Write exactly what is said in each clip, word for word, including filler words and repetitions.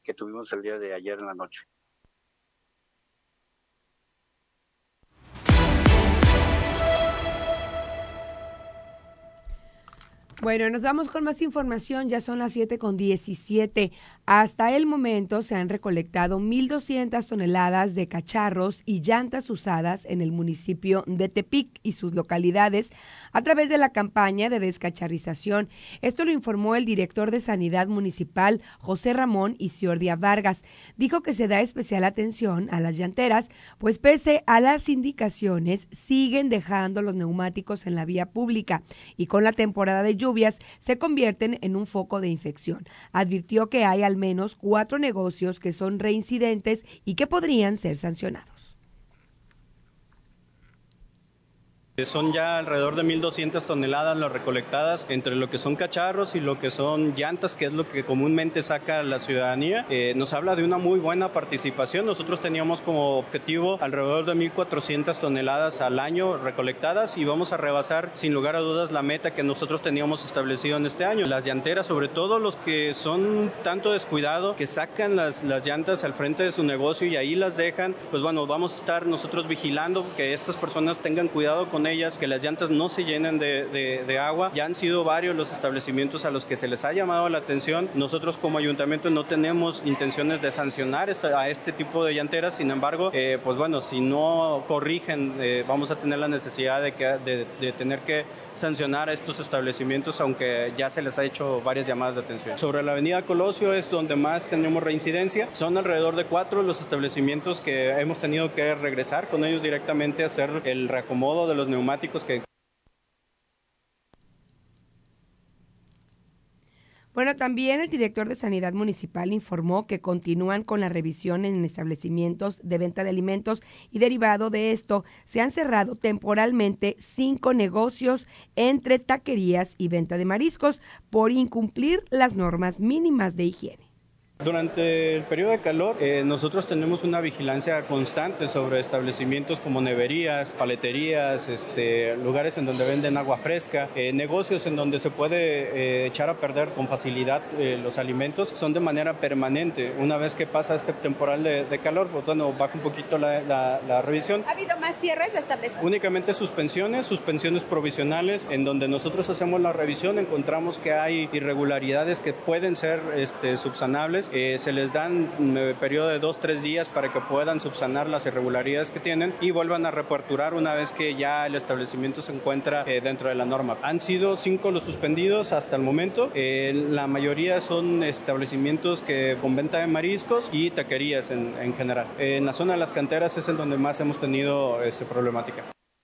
que tuvimos el día de ayer en la noche. Bueno, nos vamos con más información, ya son las siete con diecisiete. Hasta el momento se han recolectado mil doscientas toneladas de cacharros y llantas usadas en el municipio de Tepic y sus localidades a través de la campaña de descacharrización. Esto lo informó el director de Sanidad Municipal, José Ramón Isiordia Vargas. Dijo que se da especial atención a las llanteras, pues pese a las indicaciones, siguen dejando los neumáticos en la vía pública y con la temporada de lluvia lluvias se convierten en un foco de infección. Advirtió que hay al menos cuatro negocios que son reincidentes y que podrían ser sancionados. Son ya alrededor de mil doscientas toneladas las recolectadas entre lo que son cacharros y lo que son llantas, que es lo que comúnmente saca la ciudadanía. Eh, nos habla de una muy buena participación. Nosotros teníamos como objetivo alrededor de mil cuatrocientas toneladas al año recolectadas y vamos a rebasar sin lugar a dudas la meta que nosotros teníamos establecido en este año. Las llanteras, sobre todo los que son tanto descuidados, que sacan las, las llantas al frente de su negocio y ahí las dejan, pues bueno, vamos a estar nosotros vigilando que estas personas tengan cuidado con ellas, que las llantas no se llenen de, de, de agua. Ya han sido varios los establecimientos a los que se les ha llamado la atención. Nosotros como ayuntamiento no tenemos intenciones de sancionar a este tipo de llanteras, sin embargo, eh, pues bueno, si no corrigen, eh, vamos a tener la necesidad de, que, de, de tener que sancionar a estos establecimientos, aunque ya se les ha hecho varias llamadas de atención. Sobre la avenida Colosio es donde más tenemos reincidencia. Son alrededor de cuatro los establecimientos que hemos tenido que regresar con ellos directamente a hacer el reacomodo de los neumáticos que... Bueno, también el director de Sanidad Municipal informó que continúan con la revisión en establecimientos de venta de alimentos y derivado de esto se han cerrado temporalmente cinco negocios entre taquerías y venta de mariscos por incumplir las normas mínimas de higiene. Durante el periodo de calor, eh, nosotros tenemos una vigilancia constante sobre establecimientos como neverías, paleterías, este, lugares en donde venden agua fresca, eh, negocios en donde se puede eh, echar a perder con facilidad eh, los alimentos, son de manera permanente. Una vez que pasa este temporal de, de calor, pues bueno, baja un poquito la, la, la revisión. ¿Ha habido más cierres de establecimientos? Únicamente suspensiones, suspensiones provisionales, en donde nosotros hacemos la revisión, encontramos que hay irregularidades que pueden ser este, subsanables. Eh, se les dan un eh, periodo de dos, tres días para que puedan subsanar las irregularidades que tienen y vuelvan a reaperturar una vez que ya el establecimiento se encuentra eh, dentro de la norma. Han sido cinco los suspendidos hasta el momento. Eh, la mayoría son establecimientos que con venta de mariscos y taquerías en, en general. Eh, en la zona de las canteras es en donde más hemos tenido este, problemática.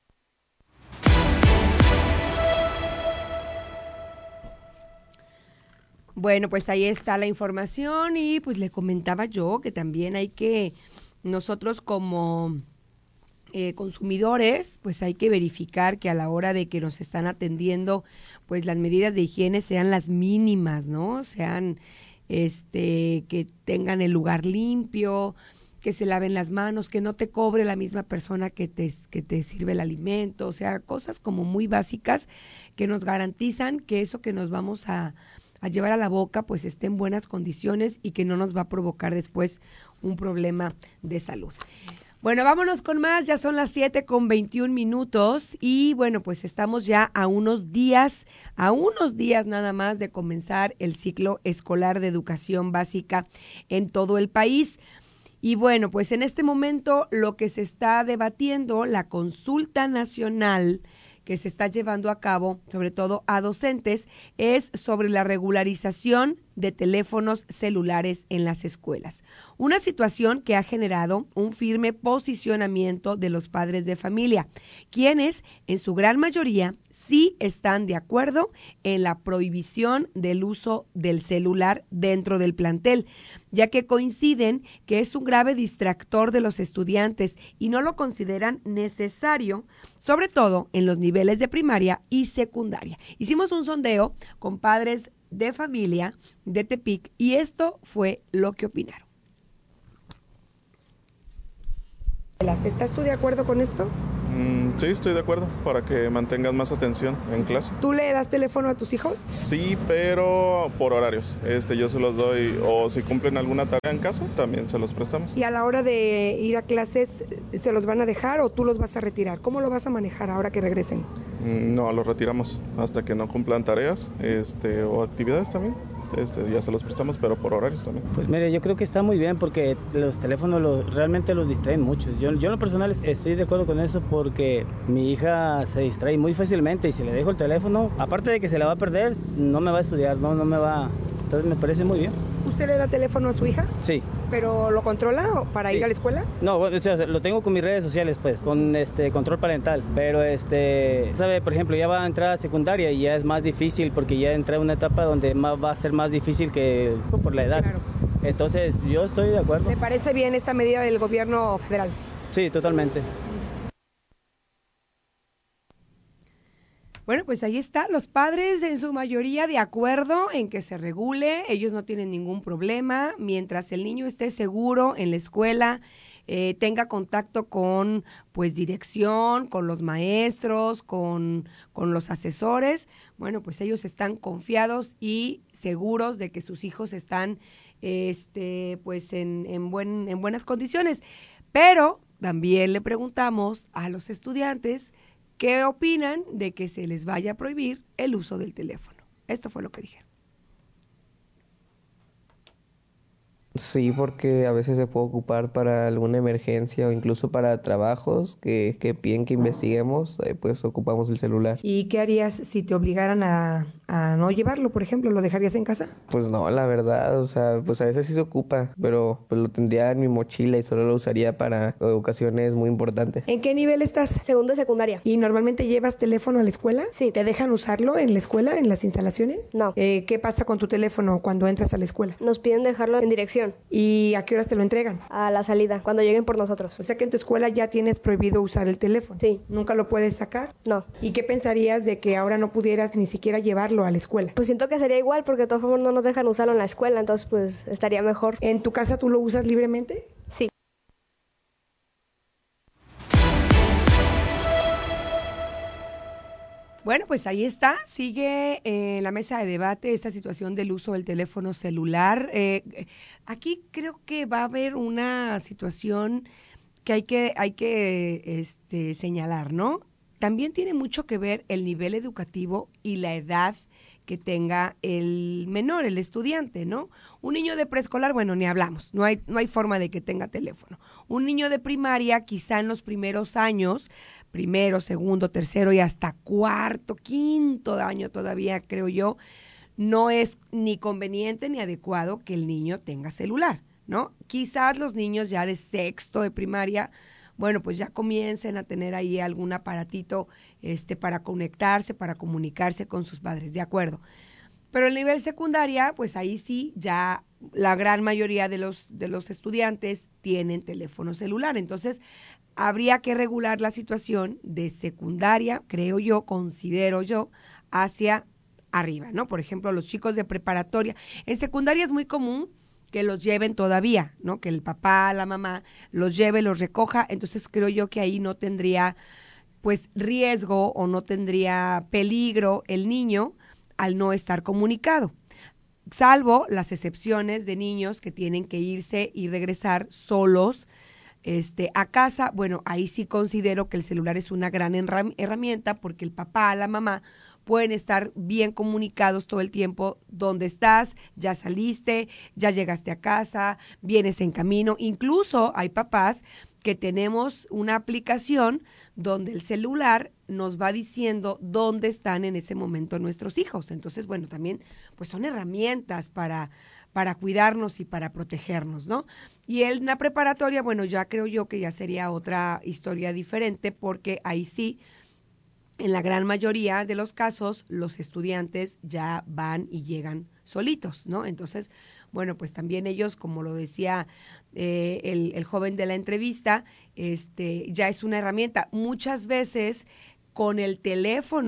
Bueno, pues ahí está la información y pues le comentaba yo que también hay que, nosotros como eh, consumidores, pues hay que verificar que a la hora de que nos están atendiendo, pues las medidas de higiene sean las mínimas, ¿no? Sean, este, que tengan el lugar limpio, que se laven las manos, que no te cobre la misma persona que te, que te sirve el alimento, o sea, cosas como muy básicas que nos garantizan que eso que nos vamos a a llevar a la boca pues esté en buenas condiciones y que no nos va a provocar después un problema de salud. Bueno, vámonos con más, ya son las siete con veintiún minutos y bueno, pues estamos ya a unos días, a unos días nada más de comenzar el ciclo escolar de educación básica en todo el país. Y bueno, pues en este momento lo que se está debatiendo, la consulta nacional que se está llevando a cabo, sobre todo a docentes, es sobre la regularización de teléfonos celulares en las escuelas. Una situación que ha generado un firme posicionamiento de los padres de familia, quienes en su gran mayoría sí están de acuerdo en la prohibición del uso del celular dentro del plantel, ya que coinciden que es un grave distractor de los estudiantes y no lo consideran necesario, sobre todo en los niveles de primaria y secundaria. Hicimos un sondeo con padres de familia de Tepic y esto fue lo que opinaron. ¿Estás tú de acuerdo con esto? Mm, sí, estoy de acuerdo, para que mantengan más atención en clase. ¿Tú le das teléfono a tus hijos? Sí, pero por horarios. Este, yo se los doy, o si cumplen alguna tarea en casa, también se los prestamos. ¿Y a la hora de ir a clases, se los van a dejar o tú los vas a retirar? ¿Cómo lo vas a manejar ahora que regresen? No, los retiramos hasta que no cumplan tareas este, o actividades también. Este, ya se los prestamos, pero por horarios también. Pues mire, yo creo que está muy bien porque los teléfonos los, realmente los distraen mucho. Yo, yo en lo personal estoy de acuerdo con eso porque mi hija se distrae muy fácilmente y si le dejo el teléfono, aparte de que se la va a perder, no me va a estudiar, no, no me va... Entonces me parece muy bien. ¿Usted le da teléfono a su hija? Sí. ¿Pero lo controla para sí. ir a la escuela? No, o sea, lo tengo con mis redes sociales, pues, con este control parental. Pero, este, sabe, por ejemplo, ya va a entrar a secundaria y ya es más difícil porque ya entra en una etapa donde más, va a ser más difícil que por la edad. Claro. Entonces, yo estoy de acuerdo. ¿Le parece bien esta medida del gobierno federal? Sí, totalmente. Bueno, pues ahí está, los padres en su mayoría de acuerdo en que se regule, ellos no tienen ningún problema, mientras el niño esté seguro en la escuela, eh, tenga contacto con pues dirección, con los maestros, con, con los asesores, bueno, pues ellos están confiados y seguros de que sus hijos están este, pues en, en, buen, en buenas condiciones, pero también le preguntamos a los estudiantes ¿qué opinan de que se les vaya a prohibir el uso del teléfono? Esto fue lo que dijeron. Sí, porque a veces se puede ocupar para alguna emergencia o incluso para trabajos que, que piden que investiguemos, eh, pues ocupamos el celular. ¿Y qué harías si te obligaran a, a no llevarlo, por ejemplo? ¿Lo dejarías en casa? Pues no, la verdad, o sea, pues a veces sí se ocupa, pero pues lo tendría en mi mochila y solo lo usaría para ocasiones muy importantes. ¿En qué nivel estás? Segundo de secundaria. ¿Y normalmente llevas teléfono a la escuela? Sí. ¿Te dejan usarlo en la escuela, en las instalaciones? No. Eh, ¿Qué pasa con tu teléfono cuando entras a la escuela? Nos piden dejarlo en dirección. ¿Y a qué horas te lo entregan? A la salida, cuando lleguen por nosotros. O sea que en tu escuela ya tienes prohibido usar el teléfono. Sí. ¿Nunca lo puedes sacar? No. ¿Y qué pensarías de que ahora no pudieras ni siquiera llevarlo a la escuela? Pues siento que sería igual porque de todas formas no nos dejan usarlo en la escuela, entonces pues estaría mejor. ¿En tu casa tú lo usas libremente? Sí. Bueno, pues ahí está, sigue en eh, la mesa de debate esta situación del uso del teléfono celular. Eh, aquí creo que va a haber una situación que hay que, hay que este, señalar, ¿no? También tiene mucho que ver el nivel educativo y la edad que tenga el menor, el estudiante, ¿no? Un niño de preescolar, bueno, ni hablamos, no hay, no hay forma de que tenga teléfono. Un niño de primaria, quizá en los primeros años, primero, segundo, tercero y hasta cuarto, quinto año todavía, creo yo, no es ni conveniente ni adecuado que el niño tenga celular, ¿no? Quizás los niños ya de sexto de primaria, bueno, pues ya comiencen a tener ahí algún aparatito este, para conectarse, para comunicarse con sus padres, de acuerdo. Pero el nivel secundaria, pues ahí sí, ya la gran mayoría de los, de los estudiantes tienen teléfono celular. Entonces, habría que regular la situación de secundaria, creo yo, considero yo, hacia arriba, ¿no? Por ejemplo, los chicos de preparatoria. En secundaria es muy común que los lleven todavía, ¿no? Que el papá, la mamá los lleve, los recoja. Entonces, creo yo que ahí no tendría, pues, riesgo o no tendría peligro el niño al no estar comunicado. Salvo las excepciones de niños que tienen que irse y regresar solos este, a casa. Bueno, ahí sí considero que el celular es una gran herramienta porque el papá, la mamá pueden estar bien comunicados todo el tiempo, dónde estás, ya saliste, ya llegaste a casa, vienes en camino. Incluso hay papás que tenemos una aplicación donde el celular nos va diciendo dónde están en ese momento nuestros hijos. Entonces, bueno, también pues son herramientas para, para cuidarnos y para protegernos, ¿no? Y en la preparatoria, bueno, ya creo yo que ya sería otra historia diferente porque ahí sí, en la gran mayoría de los casos, los estudiantes ya van y llegan solitos, ¿no? Entonces, bueno, pues también ellos, como lo decía eh, el, el joven de la entrevista, este, ya es una herramienta. Muchas veces con el teléfono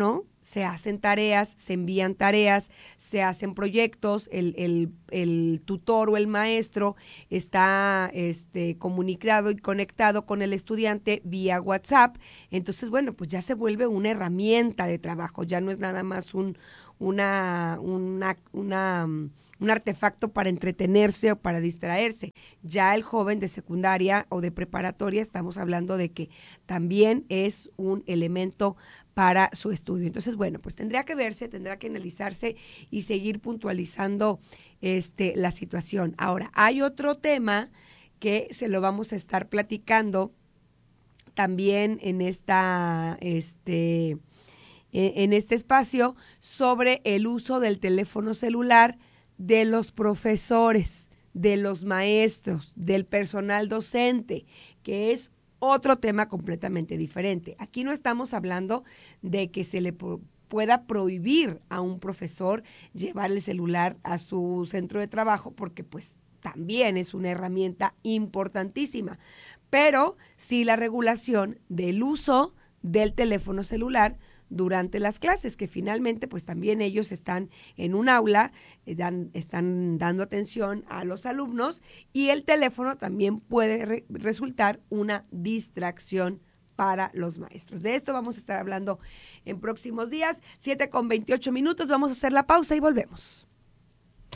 se hacen tareas, se envían tareas, se hacen proyectos, el, el, el tutor o el maestro está este, comunicado y conectado con el estudiante vía WhatsApp, entonces, bueno, pues ya se vuelve una herramienta de trabajo, ya no es nada más un, una, una, una, un artefacto para entretenerse o para distraerse. Ya el joven de secundaria o de preparatoria, estamos hablando de que también es un elemento para su estudio. Entonces, bueno, pues tendría que verse, tendrá que analizarse y seguir puntualizando este, la situación. Ahora, hay otro tema que se lo vamos a estar platicando también en esta, este, en este espacio sobre el uso del teléfono celular de los profesores, de los maestros, del personal docente, que es otro tema completamente diferente. Aquí no estamos hablando de que se le po- pueda prohibir a un profesor llevar el celular a su centro de trabajo, porque pues también es una herramienta importantísima, pero sí la regulación del uso del teléfono celular durante las clases, que finalmente pues también ellos están en un aula, eh, dan, están dando atención a los alumnos y el teléfono también puede re- resultar una distracción para los maestros. De esto vamos a estar hablando en próximos días. siete con veintiocho minutos, vamos a hacer la pausa y volvemos.